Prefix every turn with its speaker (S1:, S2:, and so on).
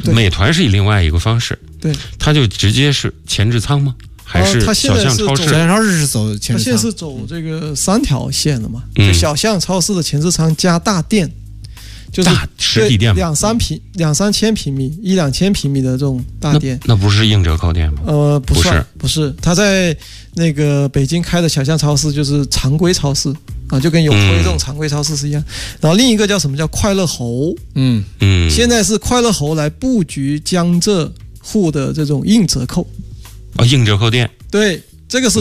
S1: 美团是以另外一个方式，
S2: 对，
S1: 它就直接是前置仓吗？还是小象超市？
S3: 小象超市是走前置仓，
S2: 它现在是走这个3条线了嘛？就小象超市的前置仓加大店，就是
S1: 大实体店
S2: 2、3千平米、1、2千平米的这种大店。
S1: 那不是硬折扣店吗？
S2: 不是，他在那个北京开的小象超市就是常规超市啊，就跟永辉这种常规超市是一样。然后另一个叫什么叫快乐猴？现在是快乐猴来布局江浙沪的这种硬折扣。
S1: 硬折扣店，
S2: 对，这个是